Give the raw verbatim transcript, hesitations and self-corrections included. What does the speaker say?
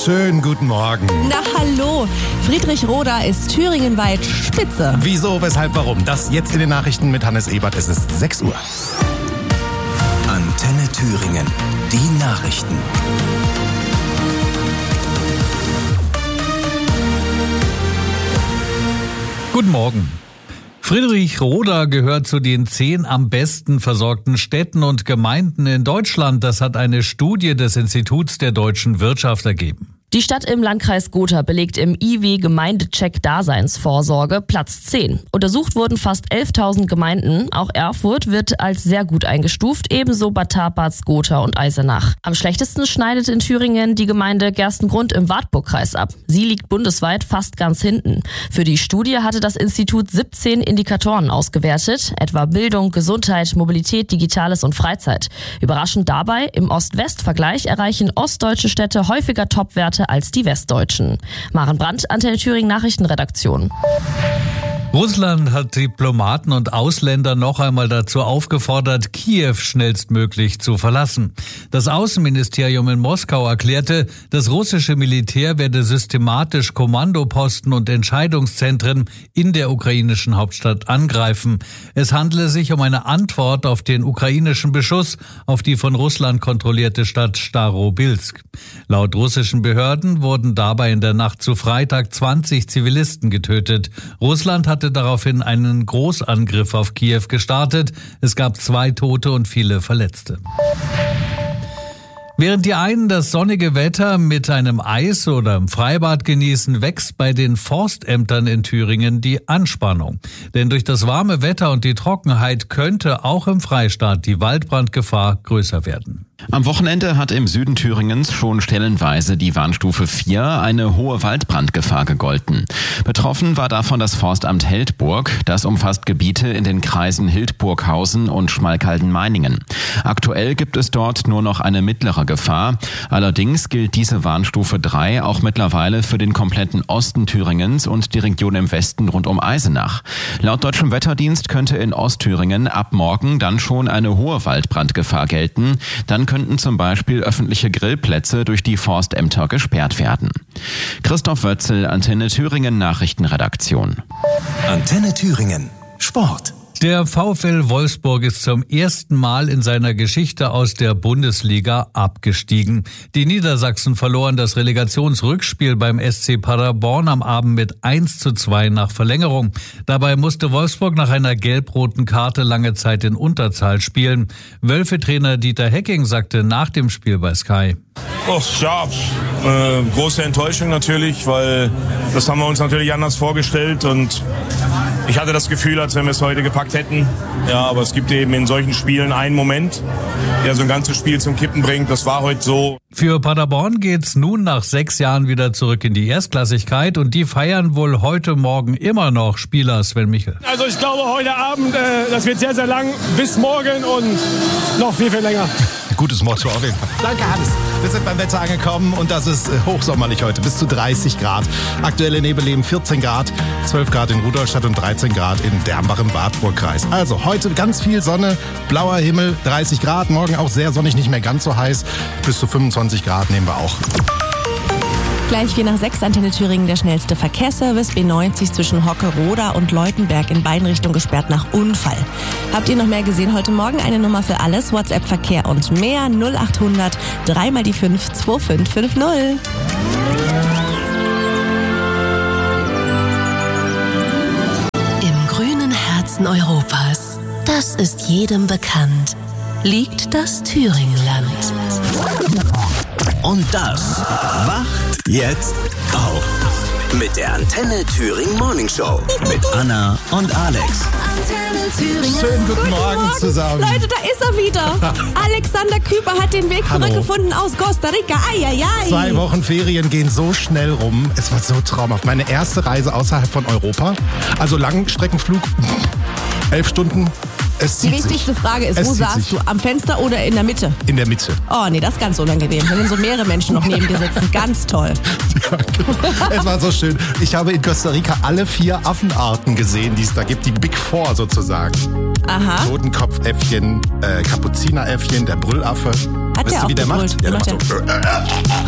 Schönen guten Morgen. Na hallo, Friedrich Roda ist thüringenweit Spitze. Wieso, weshalb, warum? Das jetzt in den Nachrichten mit Hannes Ebert. Es ist sechs Uhr. Antenne Thüringen, die Nachrichten. Guten Morgen. Friedrich Roda gehört zu den zehn am besten versorgten Städten und Gemeinden in Deutschland. Das hat eine Studie des Instituts der deutschen Wirtschaft ergeben. Die Stadt im Landkreis Gotha belegt im I W-Gemeindecheck Daseinsvorsorge Platz zehn. Untersucht wurden fast elftausend Gemeinden. Auch Erfurt wird als sehr gut eingestuft, ebenso Bad Taparz, Gotha und Eisenach. Am schlechtesten schneidet in Thüringen die Gemeinde Gerstengrund im Wartburgkreis ab. Sie liegt bundesweit fast ganz hinten. Für die Studie hatte das Institut siebzehn Indikatoren ausgewertet, etwa Bildung, Gesundheit, Mobilität, Digitales und Freizeit. Überraschend dabei, im Ost-West-Vergleich erreichen ostdeutsche Städte häufiger Topwerte als die westdeutschen. Maren Brandt, Antenne Thüringen Nachrichtenredaktion. Russland hat Diplomaten und Ausländer noch einmal dazu aufgefordert, Kiew schnellstmöglich zu verlassen. Das Außenministerium in Moskau erklärte, das russische Militär werde systematisch Kommandoposten und Entscheidungszentren in der ukrainischen Hauptstadt angreifen. Es handele sich um eine Antwort auf den ukrainischen Beschuss auf die von Russland kontrollierte Stadt Starobilsk. Laut russischen Behörden wurden dabei in der Nacht zu Freitag zwanzig Zivilisten getötet. Russland hatte daraufhin einen Großangriff auf Kiew gestartet. Es gab zwei Tote und viele Verletzte. Während die einen das sonnige Wetter mit einem Eis oder im Freibad genießen, wächst bei den Forstämtern in Thüringen die Anspannung. Denn durch das warme Wetter und die Trockenheit könnte auch im Freistaat die Waldbrandgefahr größer werden. Am Wochenende hat im Süden Thüringens schon stellenweise die Warnstufe vier, eine hohe Waldbrandgefahr, gegolten. Betroffen war davon das Forstamt Heldburg. Das umfasst Gebiete in den Kreisen Hildburghausen und Schmalkalden-Meiningen. Aktuell gibt es dort nur noch eine mittlere Gefahr. Allerdings gilt diese Warnstufe drei auch mittlerweile für den kompletten Osten Thüringens und die Region im Westen rund um Eisenach. Laut Deutschem Wetterdienst könnte in Ostthüringen ab morgen dann schon eine hohe Waldbrandgefahr gelten. Dann könnten zum Beispiel öffentliche Grillplätze durch die Forstämter gesperrt werden. Christoph Wötzel, Antenne Thüringen Nachrichtenredaktion. Antenne Thüringen Sport. Der VfL Wolfsburg ist zum ersten Mal in seiner Geschichte aus der Bundesliga abgestiegen. Die Niedersachsen verloren das Relegationsrückspiel beim S C Paderborn am Abend mit eins zu zwei nach Verlängerung. Dabei musste Wolfsburg nach einer gelb-roten Karte lange Zeit in Unterzahl spielen. Wölfe-Trainer Dieter Hecking sagte nach dem Spiel bei Sky: Oh, ja, äh, große Enttäuschung natürlich, weil das haben wir uns natürlich anders vorgestellt und ich hatte das Gefühl, als wenn wir es heute gepackt hätten. Ja, aber es gibt eben in solchen Spielen einen Moment, der so ein ganzes Spiel zum Kippen bringt. Das war heute so. Für Paderborn geht's nun nach sechs Jahren wieder zurück in die Erstklassigkeit und die feiern wohl heute Morgen immer noch Spieler Sven Michel. Also ich glaube, heute Abend, äh, das wird sehr, sehr lang, bis morgen und noch viel, viel länger. Gutes Motto auf jeden Fall. Danke, Hans. Wir sind beim Wetter angekommen und das ist hochsommerlich heute, bis zu dreißig Grad. Aktuelle Nebelleben vierzehn Grad, zwölf Grad in Rudolstadt und dreizehn Grad in Dermbach im Wartburgkreis. Also heute ganz viel Sonne, blauer Himmel, dreißig Grad. Morgen auch sehr sonnig, nicht mehr ganz so heiß. Bis zu fünfundzwanzig Grad nehmen wir auch. Gleich vier nach sechs, Antenne Thüringen, der schnellste Verkehrsservice. B neunzig zwischen Hocke-Roda und Leutenberg in beiden Richtungen gesperrt nach Unfall. Habt ihr noch mehr gesehen heute Morgen? Eine Nummer für alles, WhatsApp, Verkehr und mehr. null acht hundert drei mal die fünf zwei fünf fünf null. Im grünen Herzen Europas, das ist jedem bekannt, liegt das Thüringenland. Und das wacht jetzt auf. Mit der Antenne Thüringen Morning Show. Mit Anna und Alex. Antenne Thüringen. Schönen guten Morgen Morgen zusammen. Leute, da ist er wieder. Alexander Küper hat den Weg Hallo. zurückgefunden aus Costa Rica. Ai, ai, ai. Zwei Wochen Ferien gehen so schnell rum. Es war so traumhaft. Meine erste Reise außerhalb von Europa. Also Langstreckenflug. Elf Stunden. Es Die zieht wichtigste sich. Frage ist, Es wo zieht saßt sich. du? Am Fenster oder in der Mitte? In der Mitte. Oh nee, das ist ganz unangenehm. Wenn so mehrere Menschen noch neben dir sitzen. Ganz toll. Ja, genau. Es war so schön. Ich habe in Costa Rica alle vier Affenarten gesehen, die es da gibt. Die Big Four sozusagen. Aha. Totenkopfäffchen, äh, Kapuzineräffchen, der Brüllaffe. Hat Weißt der du, auch wie der gebrüllt? macht? Ja, der Macht macht so.